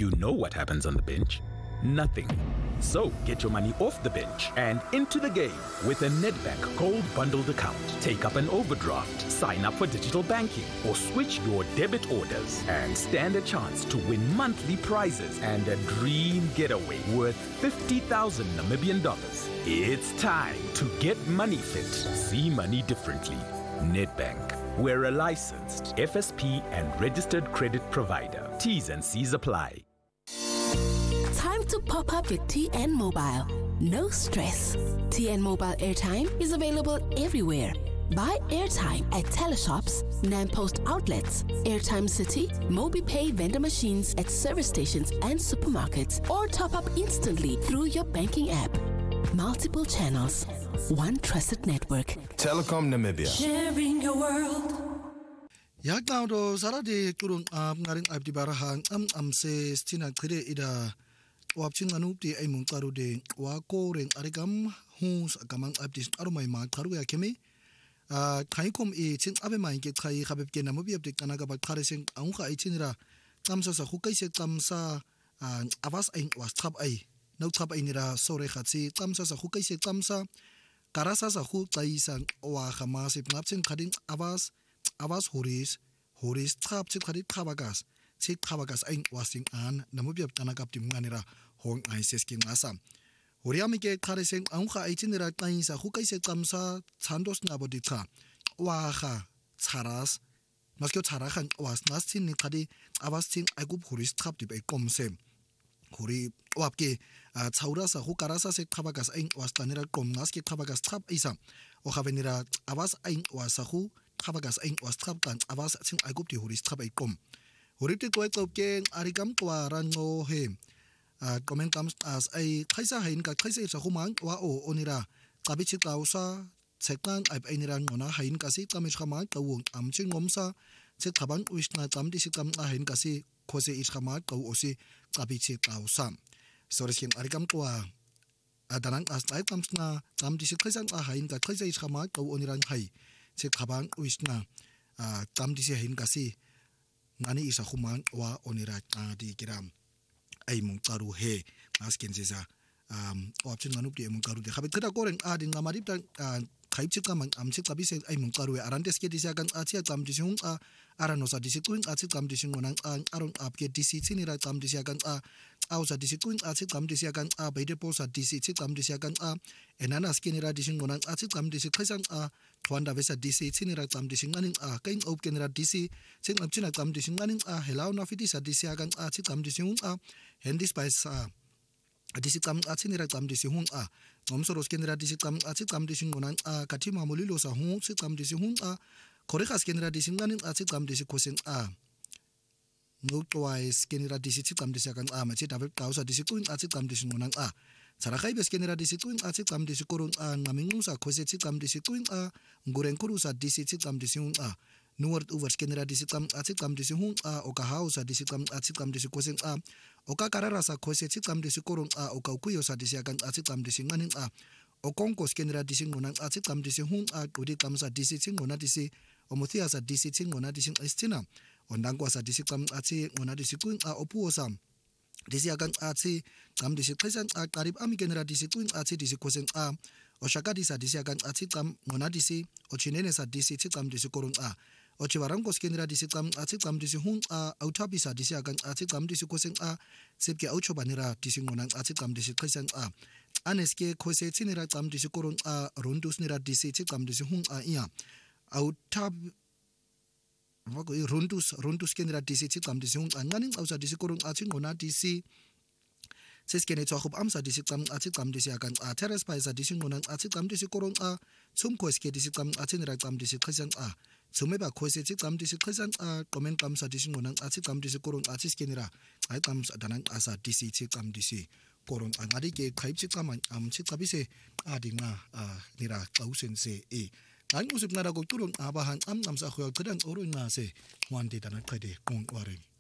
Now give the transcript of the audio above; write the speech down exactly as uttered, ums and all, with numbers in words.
You know what happens on the bench? Nothing. So get your money off the bench and into the game with a Nedbank Gold Bundled account. Take up an overdraft, sign up for digital banking, or switch your debit orders and stand a chance to win monthly prizes and a dream getaway worth fifty thousand Namibian dollars. It's time to get money fit. See money differently. Nedbank. We're a licensed F S P and registered credit provider. T's and C's apply. Time to pop up with T N Mobile. No stress. T N Mobile airtime is available everywhere. Buy airtime at teleshops, Nampost outlets, Airtime City, MobiPay vendor machines at service stations and supermarkets, or top up instantly through your banking app. Multiple channels, one trusted network. Telecom Namibia. Sharing your world. Yakaudo Saradi Kurun Ab Naring Abdibarahan Am Amse Stina Kire Ida Wapchin Anupti Amun Karude Wako Ring Arigam Hus Agamang Abdis Arumai Karuya Kemi Kaikom E Tin Abemai get Kai Habib Genamobi of the Kanagaba Karising Anka Itinira Tamsa Hukaise Tamsa Avas Ain was Tab A. No trap inira sore khatsi tamsa sa hukai se tamsa karasa sa hu taisan wa khamas ipnapsin khadin avas avas horis horis trap chit khadit khabagas chit khabagas ain wasing an namubiap tanakap tim nganira hong ai seskin asam horiami ke khareseng angkha aitinira taisa hukai se tamsa chandos naboditha wa kha charas maskyo charakhan was nasin ni khadi avas tin agup horis trap dib komsem Hori wapke Taurasa Hukarasa se Tabagas Ain was Tanira Komnaski Tabagas Trap Isa or Havenira Avas Ain was Sahu Tabagas Ain was Trap and Avas Sin Agupti Horis Trabai Com. Horite Token Arigam Tua Rango He comment comes as a Kaisa Hainka Kaisa Sahuman Wao Onira Tabichi Klausa Seklan Ab Ainiran Mona Hainkasi Tamishama Tawun Amching Momsa Setaban Wishna Tamdisikam Hainkasi Kose Ishama Tau Osi Tabichi Klausam. Soriskin Arigam Tua Adanang as I comes na Tam Disikazan Ahain that Kaisa Ishama Tau Oniran Hai Setaban Wishna Tam Disihinkasi Nani Isahuman wa Onira Di Giram Aimun Taru He Askin Ziza um option Manupti Munkaru de Habita Goring adding Namarita Kaipchikam and Amchikabis Aimun Karu Arandeski Disiagan Atia Tam Disung Aranosa Disituin Atikam Disingon and Aron Apke Disi Tinira Tam Disiagan A Ausa Disituin Atikam Disiagan A by the Posa Disi Tikam Disiagan A and Anna Skinira Disingon and Atikam Disikasan A Twanda Vesa Disi Tinira Tam Disinganing A Kain Opkenera Disi Sing Abchina Tam Disinganing A Hello Nafidisa Disiagan Atikam Disun A Hendis by Sa Disikam Atinira Tam Disihun A Nomsoros Kenera Disikam Atikam Disingonan A Katima Molilo Sa Hun Sikam Disihun A Korekas Kenera Disinganin Atikam Disikosin A No twice Kenera Disitikam Disiakan A Machita Kausa Disikuin Atikam Disingonan A Sarakai Beskenera Disituin Atikam Disikurun A Namingusa Kosetikam Disituin A Ngurenkurusa Disitikam Disun A Nuward over Skenera Disikam Atikam Disihun A Oka Hausa Disikam Atikam Disikosin A Oka Kararasa Kosetikam Disikurun A Oka Kuyosa Disiakan Atikam Disinganin A Okonko Skenera Disingonan Atikam Disihun A Kudikamsa Disitingona Disi Omothiasa Disitingona Disin Estina Ondangwasa Disikam Ati Ona Disikun A Opuosam Disiakan Ati Kam Disikresan A Karib Amikenera Disikun Ati Disikosen A Oshakadisa Disiakan Ati Kam Monadisi Ochinenesa Disitikam Disikurun A Ochivarangos Kenera Disikam Atikam Disihun A Autabisa Disiakan Atikam Disikosen A Sipke Auchobanera Disingonan Atikam Disikresan A Aneske Kose Tinera Tam Disikurun A Rundus Nera Disitikam Disihun A Ia Autab Rundus Rundus Kenera Disitikam Disihun A Nanin Ausa Disikurun Atingona Disi Seskene Tohub Amsa Disikam Atikam Disiakan A Teres Paisa Disingonan Atikam Disikurun A Tum Koske Disikam Atinera Tam Disikresan A Sumeba Kose Tikam Disikresan A Komen Kamsa Disingonan Atikam Disikurun Atiskenera I comes Adanang Asa Disi Tikam Disi Koron Angadike Kaipchikam Am Chikabise Adinga Nira Kausense E Ang usip na rago turun abahan am namsa khoy kadang orun na se one day tanat kade kong waring